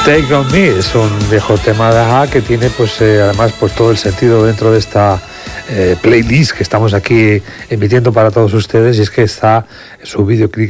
Take On Me es un viejo tema de A que tiene pues además pues todo el sentido dentro de esta playlist que estamos aquí emitiendo para todos ustedes, y es que está su videoclip